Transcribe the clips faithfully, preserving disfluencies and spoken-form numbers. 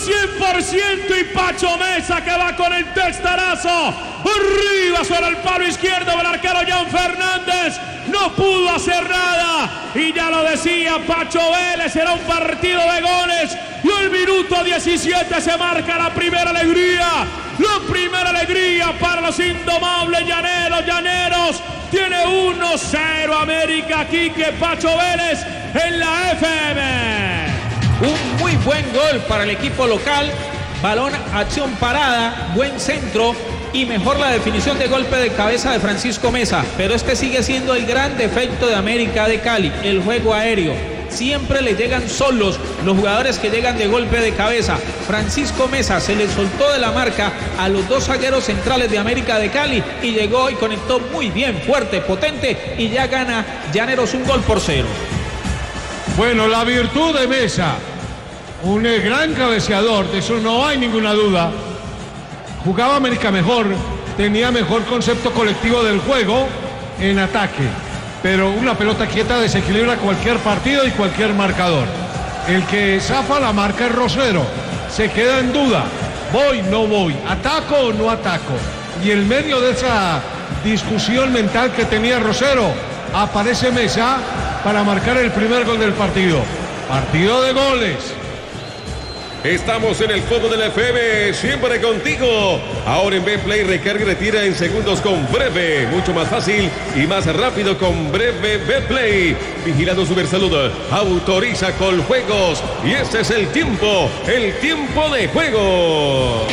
cien por ciento y Pacho Mesa que va con el testarazo. Arriba sobre el palo izquierdo del arquero John Fernández. No pudo hacer nada. Y ya lo decía Pacho Vélez, será un partido de goles. Y el minuto diecisiete se marca la primera alegría. La primera alegría para los indomables llaneros, llaneros. Tiene uno cero América, Quique Pacho Vélez en la F M. Un muy buen gol para el equipo local. Balón, acción parada, buen centro y mejor la definición de golpe de cabeza de Francisco Mesa. Pero este sigue siendo el gran defecto de América de Cali, el juego aéreo. Siempre le llegan solos los jugadores que llegan de golpe de cabeza. Francisco Mesa se le soltó de la marca a los dos zagueros centrales de América de Cali y llegó y conectó muy bien, fuerte, potente, y ya gana Llaneros un gol por cero. Bueno, la virtud de Mesa, un gran cabeceador, de eso no hay ninguna duda. Jugaba América mejor, tenía mejor concepto colectivo del juego en ataque, pero una pelota quieta desequilibra cualquier partido y cualquier marcador. El que zafa la marca es Rosero, se queda en duda, voy, no voy, ataco o no ataco. Y en medio de esa discusión mental que tenía Rosero, aparece Mesa para marcar el primer gol del partido. Partido de goles. Estamos en el fondo de la F M, siempre contigo. Ahora en Betplay recarga y retira en segundos con Breve. Mucho más fácil y más rápido con Breve Betplay. Vigilando Supersalud, autoriza Coljuegos. Y este es el tiempo, el tiempo de juego.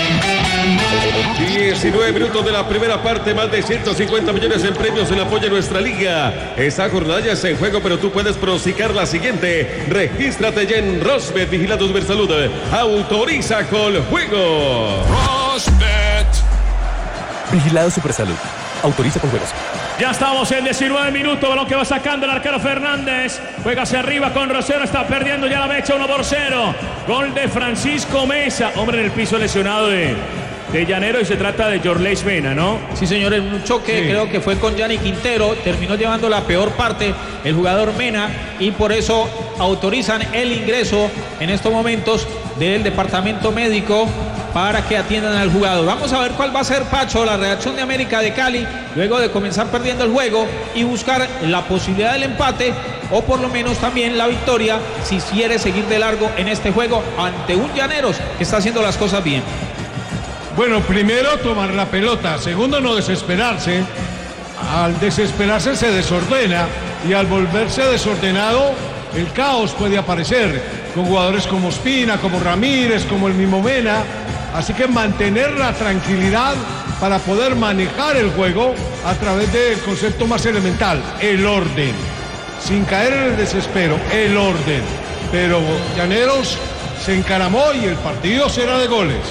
diecinueve minutos de la primera parte, más de ciento cincuenta millones en premios en apoyo a nuestra liga. Esta jornada ya está en juego, pero tú puedes pronosticar la siguiente. Regístrate ya en Rosbet, vigilando Supersalud. Autoriza Coljuegos. Rosbet. Vigilado Supersalud. Autoriza con juegos. Ya estamos en diecinueve minutos, balón que va sacando el arquero Fernández. Juega hacia arriba con Rosero, está perdiendo ya la mecha uno por cero. Gol de Francisco Mesa. Hombre en el piso lesionado de, de Llanero y se trata de Jorleis Mena, ¿no? Sí, señor, en un choque sí. Creo que fue con Gianni Quintero. Terminó llevando la peor parte el jugador Mena y por eso autorizan el ingreso en estos momentos del departamento médico para que atiendan al jugador. Vamos a ver cuál va a ser, Pacho, la reacción de América de Cali luego de comenzar perdiendo el juego y buscar la posibilidad del empate o por lo menos también la victoria si quiere seguir de largo en este juego ante un Llaneros que está haciendo las cosas bien. Bueno, primero tomar la pelota, segundo no desesperarse. Al desesperarse se desordena y al volverse desordenado el caos puede aparecer con jugadores como Espina, como Ramírez, como el mismo Mena. Así que mantener la tranquilidad para poder manejar el juego a través del concepto más elemental, el orden. Sin caer en el desespero, el orden. Pero Llaneros se encaramó y el partido será de goles.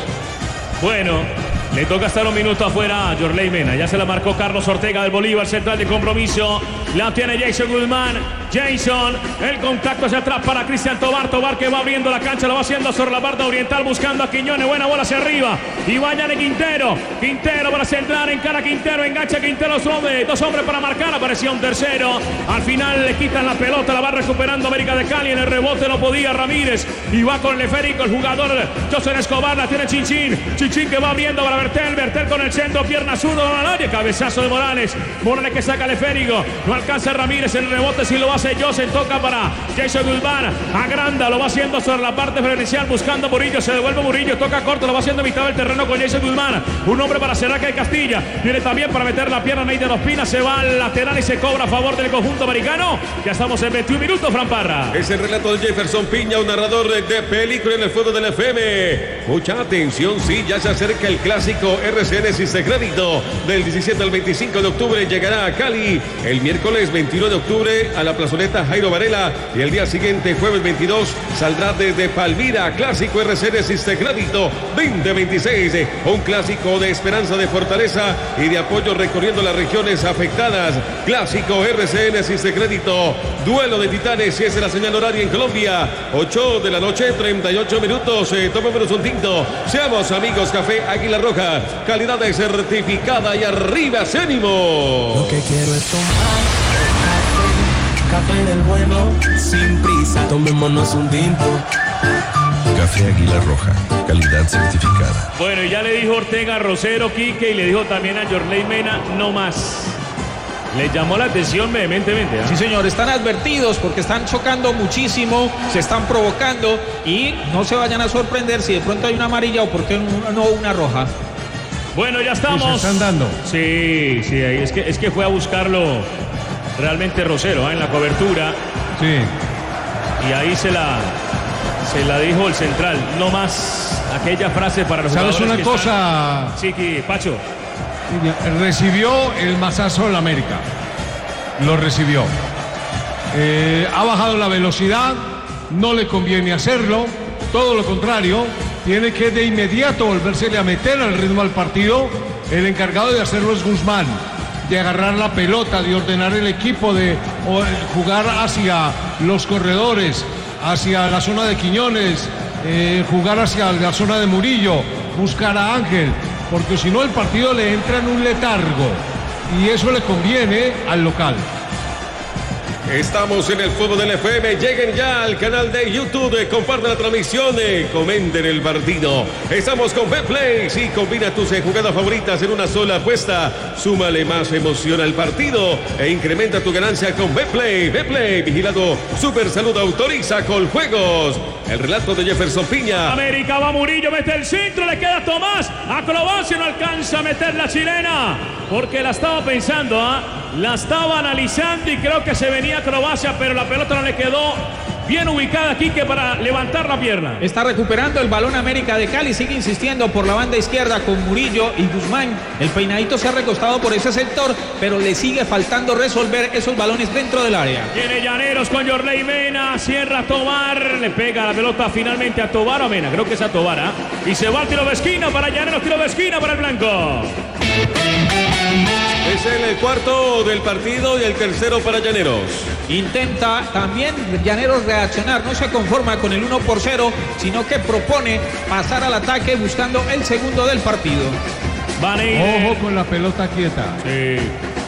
Bueno, le toca estar un minuto afuera a Jorleis Mena. Ya se la marcó Carlos Ortega del Bolívar, central de compromiso. La tiene Jason Guzmán. Jason, el contacto hacia atrás para Cristian Tobar. Tobar que va abriendo la cancha, lo va haciendo sobre la parte oriental, buscando a Quiñones. Buena bola hacia arriba. Y vaya de Quintero. Quintero para centrar, encara Quintero, engancha Quintero. Dos hombres, dos hombres para marcar. Apareció un tercero. Al final le quitan la pelota, la va recuperando América de Cali. En el rebote no podía Ramírez. Y va con el esférico el jugador José Escobar. La tiene Chinchín. Chinchín que va abriendo para Bertel. Bertel con el centro, pierna zurdo a la área. Cabezazo de Morales. Morales que saca el esférico. No alcanza Ramírez en el rebote. Si lo hace José, toca para Jason Guzmán. Agranda, lo va haciendo sobre la parte diferencial, buscando Murillo. Se devuelve Murillo, toca corto, lo va haciendo a mitad del terreno con Jason Guzmán. Un hombre para Serraca de Castilla. Viene también para meter la pierna Neider Ospina. Se va al lateral y se cobra a favor del conjunto americano. Ya estamos en veintiún minutos, Fran Parra. Es el relato de Jefferson Piña, un narrador de película en el fuego del F M. Mucha atención, sí, ya se acerca el clásico R C N Crédito. Del diecisiete al veinticinco de octubre llegará a Cali. El miércoles veintiuno de octubre a la plazoleta Jairo Varela. Y el día siguiente, jueves veintidós, saldrá desde Palmira. Clásico R C N Crédito veinte veintiséis. Un clásico de esperanza, de fortaleza y de apoyo recorriendo las regiones afectadas. Clásico R C N Crédito. Duelo de titanes y es la señal horaria en Colombia. ocho de la noche, treinta y ocho minutos. Eh, tomémonos un tinto. Seamos amigos. Café Águila Roja. Calidad de certificada y arriba ese ánimo. Lo que quiero es tomar café del bueno, sin prisa. Tomémonos un tinto. Café Águila Roja, calidad certificada. Bueno, y ya le dijo Ortega a Rosero, Quique, y le dijo también a Yorley Mena, no más. Le llamó la atención vehementemente. ¿eh? Sí, señor, están advertidos porque están chocando muchísimo, se están provocando y no se vayan a sorprender si de pronto hay una amarilla o por qué no una roja. Bueno, ya estamos. ¿Y se están dando? Sí, sí, es que, es que fue a buscarlo realmente Rosero ¿eh? en la cobertura. Sí. Y ahí se la, se la dijo el central. No más aquella frase para los jugadores. ¿Sabes una que cosa? Están... Sí, que Pacho. Recibió el mazazo del América. Lo recibió. Eh, ha bajado la velocidad. No le conviene hacerlo. Todo lo contrario. Tiene que de inmediato volvérsele a meter al ritmo al partido. El encargado de hacerlo es Guzmán. De agarrar la pelota, de ordenar el equipo, de jugar hacia los corredores, hacia la zona de Quiñones, eh, jugar hacia la zona de Murillo, buscar a Ángel. Porque si no el partido le entra en un letargo y eso le conviene al local. Estamos en el fútbol del F M, lleguen ya al canal de YouTube, compartan la transmisión, comenten el partido. Estamos con Betplay, sí, combina tus jugadas favoritas en una sola apuesta, súmale más emoción al partido e incrementa tu ganancia con Betplay. Betplay, vigilado Super Salud, autoriza con juegos. El relato de Jefferson Piña. América va Murillo, mete el centro, le queda Tomás, acrobacia, no alcanza a meter la chilena, porque la estaba pensando, ¿ah? ¿eh? La estaba analizando y creo que se venía acrobacia, pero la pelota no le quedó bien ubicada aquí que para levantar la pierna. Está recuperando el balón América de Cali, sigue insistiendo por la banda izquierda con Murillo y Guzmán. El peinadito se ha recostado por ese sector, pero le sigue faltando resolver esos balones dentro del área. Tiene Llaneros con Yorley Mena, cierra a Tobar, le pega la pelota finalmente a Tobar o Mena, creo que es a Tobar, ¿eh? Y se va al tiro de esquina para Llaneros, tiro de esquina para el blanco. Es el cuarto del partido y el tercero para Llaneros. Intenta también Llaneros reaccionar, no se conforma con el uno por cero, sino que propone pasar al ataque buscando el segundo del partido. Ojo con la pelota quieta. Sí.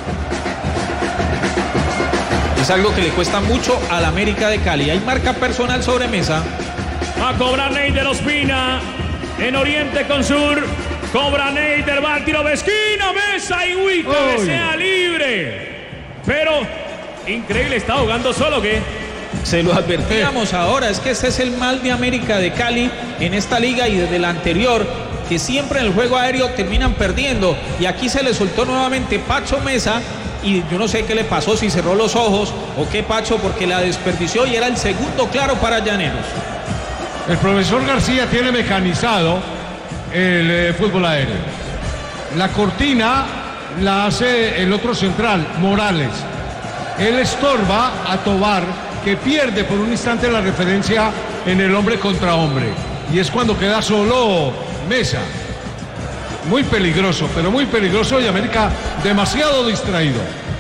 Es algo que le cuesta mucho al América de Cali. Hay marca personal sobre Mesa. A cobrar Neider Ospina en Oriente con Sur. Cobra Neider, va al tiro de esquina, Mesa y uy, que sea libre. Pero increíble, está jugando solo, ¿qué? Se lo advertíamos ahora, es que ese es el mal de América de Cali en esta liga y desde la anterior, que siempre en el juego aéreo terminan perdiendo. Y aquí se le soltó nuevamente Pacho Mesa y yo no sé qué le pasó, si cerró los ojos o qué Pacho, porque la desperdició y era el segundo claro para Llaneros. El profesor García tiene mecanizado el eh, fútbol aéreo. La cortina la hace el otro central, Morales. Él estorba a Tobar, que pierde por un instante la referencia en el hombre contra hombre. Y es cuando queda solo Mesa. Muy peligroso, pero muy peligroso, y América demasiado distraído.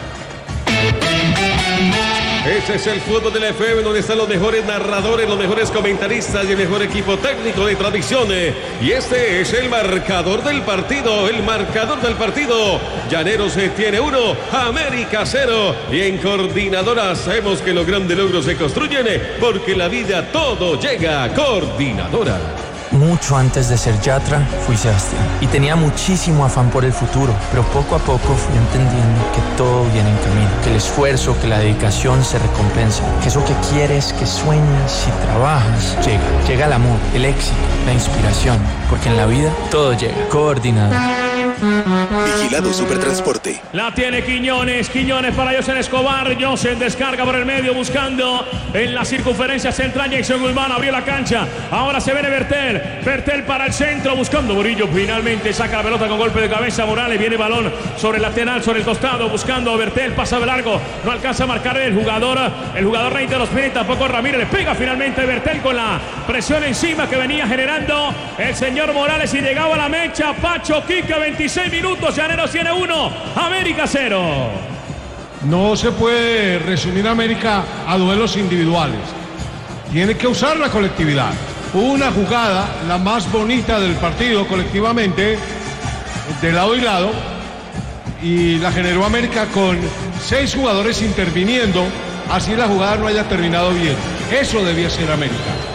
Ese es el fútbol del F M, donde están los mejores narradores, los mejores comentaristas y el mejor equipo técnico de tradiciones. Y este es el marcador del partido, el marcador del partido. Llaneros tiene uno, América cero. Y en Coordinadora sabemos que los grandes logros se construyen porque la vida todo llega. Coordinadora. Mucho antes de ser Yatra, fui Sebastián y tenía muchísimo afán por el futuro, pero poco a poco fui entendiendo que todo viene en camino, que el esfuerzo, que la dedicación se recompensa, que eso que quieres, que sueñas y trabajas, llega. Llega el amor, el éxito, la inspiración, porque en la vida todo llega. Coordinador. Vigilado Supertransporte. La tiene Quiñones, Quiñones para José Escobar, José descarga por el medio buscando en la circunferencia central, Jason Guzmán abrió la cancha, ahora se viene Bertel, Bertel para el centro buscando Murillo, finalmente saca la pelota con golpe de cabeza Morales, viene balón sobre el lateral, sobre el costado, buscando a Bertel, pasa de largo, no alcanza a marcar el jugador, el jugador Rey de los Pérez, tampoco Ramírez, le pega finalmente Bertel con la presión encima que venía generando el señor Morales y llegaba a la mecha, Pacho Quique, veintiséis minutos, Llaneros tiene uno, América cero. No se puede resumir a América a duelos individuales. Tiene que usar la colectividad. Hubo una jugada, la más bonita del partido colectivamente, de lado y lado, y la generó América con seis jugadores interviniendo, así la jugada no haya terminado bien. Eso debía ser América.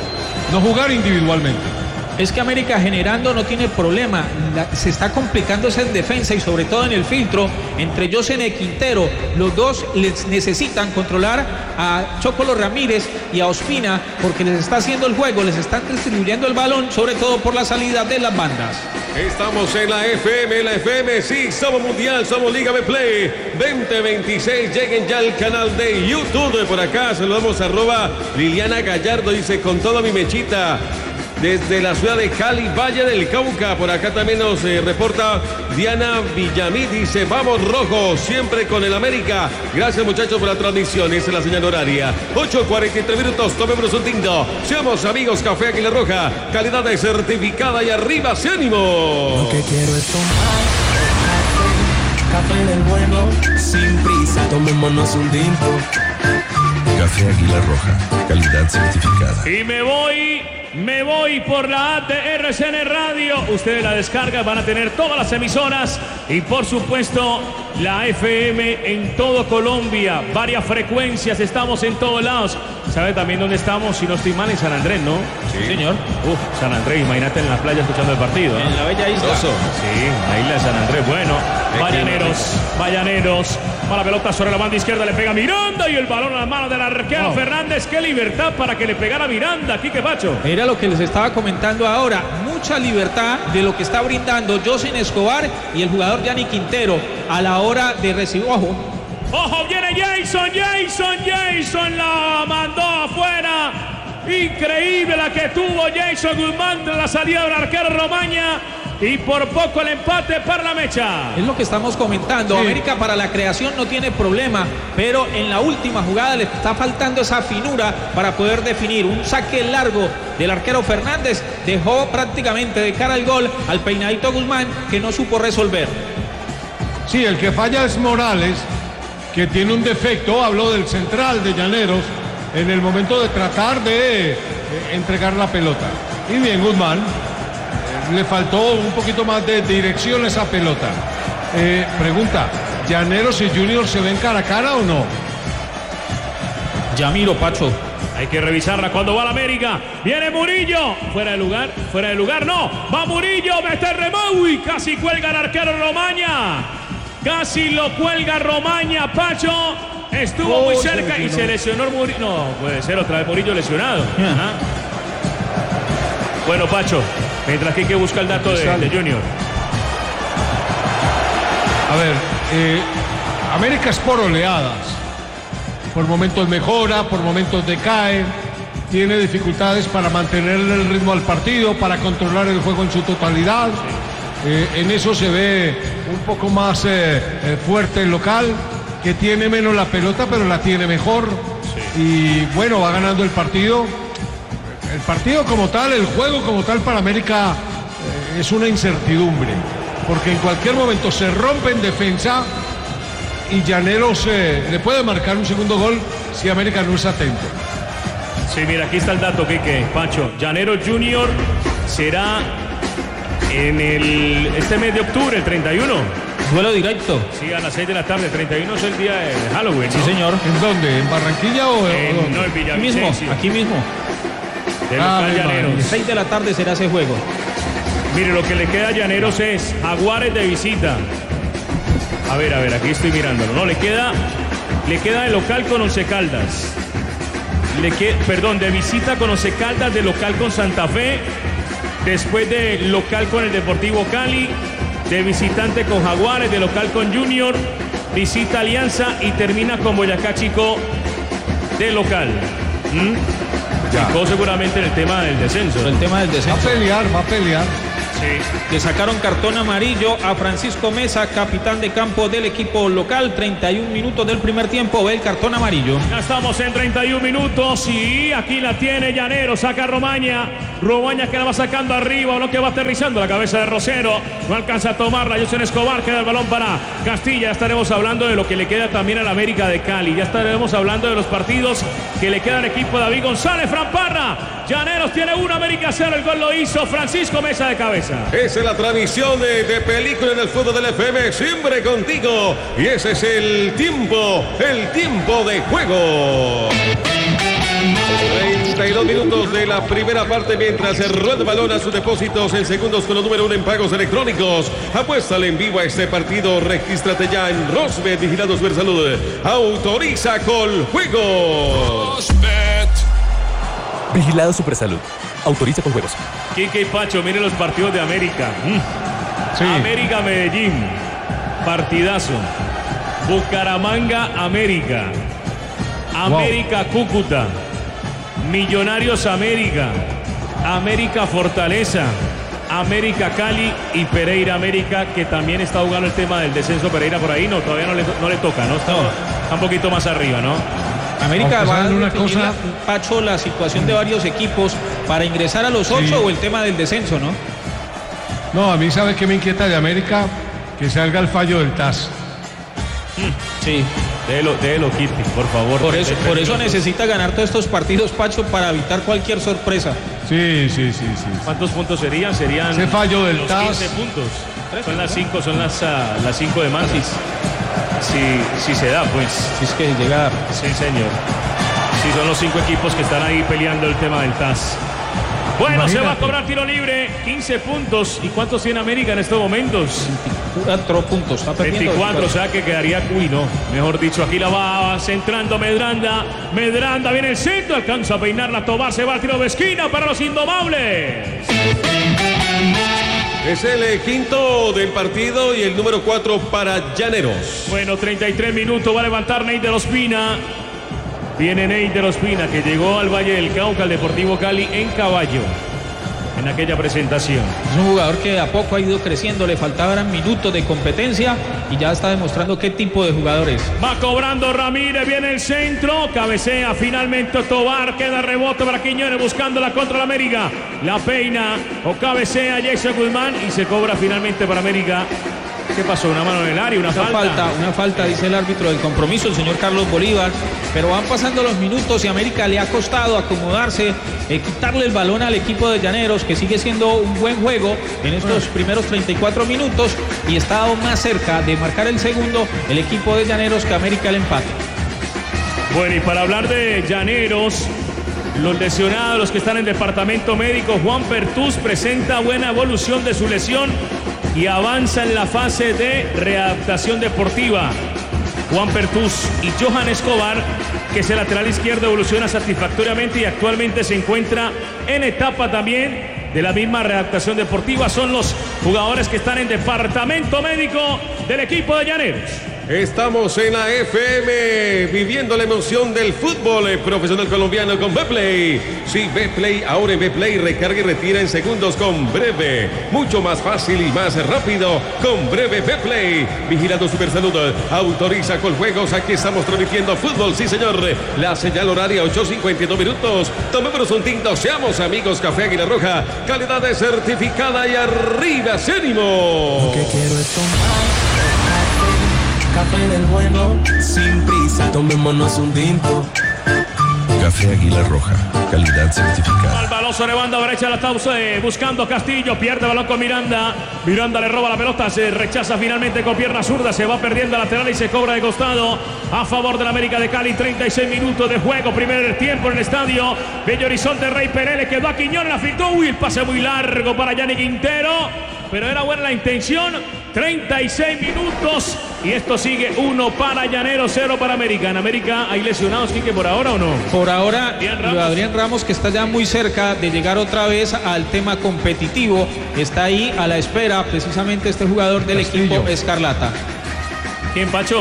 no jugar individualmente. Es que América generando no tiene problema, la, se está complicando esa en defensa y sobre todo en el filtro entre José y Quintero. Los dos les necesitan controlar a Chocolo Ramírez y a Ospina porque les está haciendo el juego, les están distribuyendo el balón, sobre todo por la salida de las bandas. Estamos en la F M, la F M, sí, somos Mundial, somos Liga Betplay veinte veintiséis, lleguen ya al canal de YouTube. Por acá saludamos a arroba Liliana Gallardo, dice con toda mi mechita. Desde la ciudad de Cali, Valle del Cauca. Por acá también nos eh, reporta Diana Villamí. Dice, vamos rojo, siempre con el América. Gracias muchachos por la transmisión. Esa es la señal horaria. ocho cuarenta y tres minutos, tomémonos un tinto. Seamos amigos, Café Águila Roja. Calidad de certificada y arriba, ¡se ánimo! Lo que quiero es tomar café del bueno, sin prisa. Tomémonos un tinto. Café Águila Roja, calidad certificada. Y me voy, me voy por la app de R C N Radio. Ustedes la descargan, van a tener todas las emisoras y por supuesto la F M en todo Colombia. Varias frecuencias, estamos en todos lados. ¿Sabe también dónde estamos? Si no estoy mal, en San Andrés, ¿no? Sí, señor. Uf, San Andrés, imagínate en la playa escuchando el partido. ¿eh? En la bella isla. Oso. Sí, la isla de San Andrés. Bueno, Vallaneros, Vallaneros. Mala pelota sobre la banda izquierda, le pega Miranda y el balón a las manos del arquero oh. Fernández. Qué libertad para que le pegara Miranda, Quique Pacho. Era lo que les estaba comentando ahora. Mucha libertad de lo que está brindando José Escobar y el jugador Gianni Quintero a la hora de recibir. Ojo. Ojo, viene Jason, Jason, Jason la mandó afuera. Increíble la que tuvo Jason Guzmán de la salida del arquero Romaña. Y por poco el empate para la mecha. Es lo que estamos comentando. Sí. América para la creación no tiene problema, pero en la última jugada le está faltando esa finura para poder definir. Un saque largo del arquero Fernández dejó prácticamente de cara al gol al peinadito Guzmán, que no supo resolver. Sí, el que falla es Morales, que tiene un defecto. Habló del central de Llaneros en el momento de tratar de eh, entregar la pelota. Y bien, Guzmán. Le faltó un poquito más de dirección a esa pelota. Eh, pregunta, ¿Llaneros y Junior se ven cara a cara o no? Ya miro, Pacho. Hay que revisarla cuando va la América. Viene Murillo. Fuera de lugar, fuera de lugar, no. Va Murillo, mete Remaui. Casi cuelga el arquero Romaña. Casi lo cuelga Romaña, Pacho. Estuvo oh, muy cerca se y se lesionó Murillo. No, puede ser otra vez Murillo lesionado. Yeah. Ajá. Bueno, Pacho, mientras que hay que buscar el dato de, de Junior. A ver, eh, América es por oleadas. Por momentos mejora, por momentos decae. Tiene dificultades para mantener el ritmo al partido, para controlar el juego en su totalidad. Sí. Eh, en eso se ve un poco más eh, eh, fuerte el local, que tiene menos la pelota, pero la tiene mejor. Sí. Y bueno, va ganando el partido. El partido como tal, el juego como tal para América eh, es una incertidumbre, porque en cualquier momento se rompe en defensa y Llaneros eh, le puede marcar un segundo gol si América no es atento. Sí, mira, aquí está el dato, Quique, Pacho. Llaneros Junior será en el este mes de octubre, el treinta y uno. Duelo directo. Sí, a las seis de la tarde, treinta y uno es el día de Halloween, ¿no? Sí, señor. ¿En dónde? ¿En Barranquilla o en, o no, en Villavicencio? Aquí mismo, aquí mismo. De local ah, Llaneros. seis de la tarde será ese juego. Mire, lo que le queda a Llaneros es Jaguares de visita. A ver, a ver, aquí estoy mirándolo. No, le queda, le queda de local con Once Caldas. Le queda, perdón, de visita con Once Caldas, de local con Santa Fe. Después de local con el Deportivo Cali. De visitante con Jaguares, de local con Junior. Visita Alianza y termina con Boyacá Chico de local. ¿Mm? Picó seguramente en el tema del descenso. El tema del descenso. Va a pelear, va a pelear. Sí. Le sacaron cartón amarillo a Francisco Mesa, capitán de campo del equipo local. treinta y un minutos del primer tiempo, ve el cartón amarillo. Ya estamos en treinta y un minutos y aquí la tiene Llaneros, saca Romaña. Romaña que la va sacando arriba, lo que va aterrizando la cabeza de Rosero. No alcanza a tomarla, José Escobar, queda el balón para Castilla. Ya estaremos hablando de lo que le queda también a la América de Cali. Ya estaremos hablando de los partidos que le queda al equipo de David González. Fran Parra, Llaneros tiene uno, América cero. El gol lo hizo Francisco Mesa de cabeza. Esa es la transmisión de, de película en el fútbol del F M, siempre contigo. Y ese es el tiempo, el tiempo de juego. treinta y dos minutos de la primera parte, mientras se rueda el balón a sus depósitos en segundos con los número uno en pagos electrónicos. Apuéstale en vivo a este partido. Regístrate ya en Rosbet, vigilado Supersalud. Autoriza con juego. Vigilado Supersalud. Autoriza con juegos. Quique y Pacho, miren los partidos de América. Mm. Sí. América Medellín. Partidazo. Bucaramanga América. América wow. Cúcuta. Millonarios América. América Fortaleza. América Cali y Pereira América, que también está jugando el tema del descenso. Pereira por ahí, no, todavía no le, no le toca, ¿no? Está, no. está un poquito más arriba, ¿no? América va a una cosa, Pacho, la situación de varios equipos para ingresar a los ocho sí. o el tema del descenso, ¿no? No, a mí sabe que me inquieta de América, que salga el fallo del T A S. Sí. Déjelo, déjelo, Kitty, por favor. Por eso, por eso necesita ganar todos estos partidos, Pacho, para evitar cualquier sorpresa. Sí, sí, sí, sí. ¿Cuántos puntos serían? Serían ese fallo del T A S. quince puntos. Son las cinco, son las uh, las cinco de marzo. Si, si se da, pues. Si es que llega a dar. Sí, señor. Sí, son los cinco equipos que están ahí peleando el tema del T A S. Bueno, imagínate. Se va a cobrar tiro libre, quince puntos. ¿Y cuántos tiene América en estos momentos? veinticuatro puntos. Está veinticuatro, o sea que quedaría Cuy, ¿no? Mejor dicho, aquí la va centrando Medranda. Medranda viene el centro, alcanza a peinarla Tobar, se va al tiro de esquina para los Indomables. Es el quinto del partido y el número cuatro para Llaneros. Bueno, treinta y tres minutos, va a levantar Neider Ospina. Viene Neider Ospina, que llegó al Valle del Cauca, al Deportivo Cali, en caballo, en aquella presentación. Es un jugador que a poco ha ido creciendo, le faltaban minutos de competencia y ya está demostrando qué tipo de jugador es. Va cobrando Ramírez, viene el centro, cabecea finalmente Tobar, queda rebote para Quiñones buscándola contra la América. La peina o cabecea Jason Guzmán y se cobra finalmente para América. ¿Qué pasó? ¿Una mano en el área? ¿Una, una falta? falta? Una falta, dice el árbitro del compromiso, el señor Carlos Bolívar. Pero van pasando los minutos y América le ha costado acomodarse, eh, quitarle el balón al equipo de Llaneros, que sigue siendo un buen juego en estos primeros treinta y cuatro minutos y está más cerca de marcar el segundo el equipo de Llaneros que América el empate. Bueno, y para hablar de Llaneros, los lesionados, los que están en departamento médico, Juan Pertús presenta buena evolución de su lesión y avanza en la fase de readaptación deportiva. Juan Pertús y Johan Escobar, que es el lateral izquierdo, evoluciona satisfactoriamente y actualmente se encuentra en etapa también de la misma readaptación deportiva. Son los jugadores que están en departamento médico del equipo de Llaneros. Estamos en la F M, viviendo la emoción del fútbol profesional colombiano con Betplay. Sí, Betplay, ahora en Betplay recarga y retira en segundos con Breve. Mucho más fácil y más rápido con Breve Betplay. Vigilando Supersalud, autoriza con juegos. Aquí estamos transmitiendo fútbol, sí señor. La señal horaria ocho cincuenta y dos minutos. Tomémonos un tinto, seamos amigos. Café Águila Roja, calidad de certificada y arriba, ese ánimo. Lo que quiero es tomar café del bueno, sin prisa, tomémonos un tinto. Café Águila Roja, calidad certificada. Al balón sobre banda derecha, la está buscando Castillo, pierde balón con Miranda. Miranda le roba la pelota, se rechaza finalmente con pierna zurda, se va perdiendo lateral y se cobra de costado a favor de la América de Cali. treinta y seis minutos de juego, primer tiempo en el estadio Bello Horizonte. Rey Pérez le quedó a Quiñones, la filtró, uy, el pase muy largo para Yanni Quintero, pero era buena la intención. treinta y seis minutos y esto sigue uno para Llaneros, cero para América. En América hay lesionados, Quique, por ahora o no. Por ahora, Adrián Ramos. Adrián Ramos, que está ya muy cerca de llegar otra vez al tema competitivo, está ahí a la espera precisamente este jugador del Castillo. Equipo Escarlata. ¿Quién, Pacho?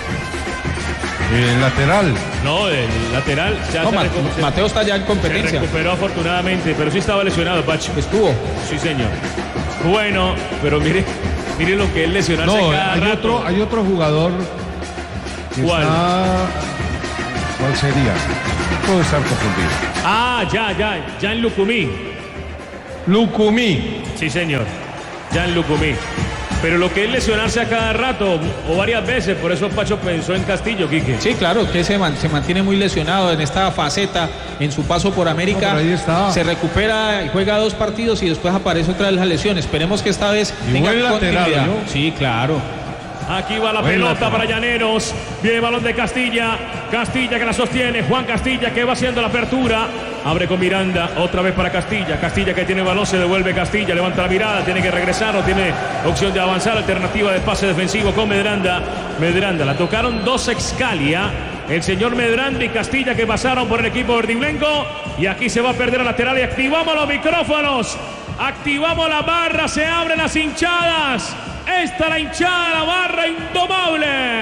El lateral. No, el lateral ya no, se Ma recuperó. Mateo está ya en competencia. Se recuperó afortunadamente, pero sí estaba lesionado, Pacho. Estuvo. Sí, señor. Bueno, pero mire, mire lo que es lesionarse no, cada hay rato. otro, hay otro jugador que ¿Cuál? Está... ¿Cuál sería? Puedo estar confundido. Ah, ya, ya, Jan Lucumí. Lucumí. Sí, señor. Jan Lucumí. Pero lo que es lesionarse a cada rato o varias veces, por eso Pacho pensó en Castillo, Quique. Sí, claro, que se, man, se mantiene muy lesionado en esta faceta en su paso por América. No, ahí está. Se recupera y juega dos partidos y después aparece otra vez la lesión. Esperemos que esta vez y tenga buen continuidad. Lateral, ¿no? Sí, claro. Aquí va la buen pelota lateral para Llaneros. Viene el balón de Castilla. Castilla que la sostiene. Juan Castilla que va haciendo la apertura. Abre con Miranda, otra vez para Castilla. Castilla que tiene balón, se devuelve Castilla, levanta la mirada, tiene que regresar, no tiene opción de avanzar. Alternativa de pase defensivo con Medranda. Medranda, la tocaron dos Excalia. El señor Medranda y Castilla que pasaron por el equipo verdiblanco. Y aquí se va a perder a lateral y activamos los micrófonos. Activamos la barra, se abren las hinchadas. Esta la hinchada, la barra indomable.